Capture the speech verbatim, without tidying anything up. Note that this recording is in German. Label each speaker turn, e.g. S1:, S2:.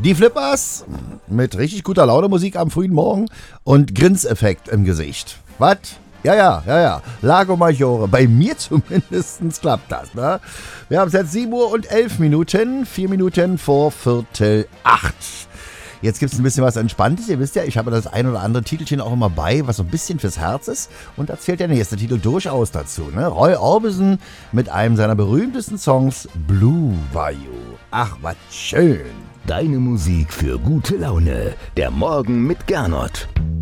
S1: Die Flippers mit richtig guter Laune Musik am frühen Morgen und Grinseffekt im Gesicht. Was? Ja, ja, ja, ja. Lago Maggiore. Bei mir zumindest klappt das, ne? Wir haben es jetzt sieben Uhr und elf Minuten. vier Minuten vor Viertel acht. Jetzt gibt es ein bisschen was Entspanntes. Ihr wisst ja, ich habe das ein oder andere Titelchen auch immer bei, was so ein bisschen fürs Herz ist. Und da zählt der nächste Titel durchaus dazu, ne? Roy Orbison mit einem seiner berühmtesten Songs, Blue Bayou. Ach, was schön.
S2: Deine Musik für gute Laune. Der Morgen mit Gernot.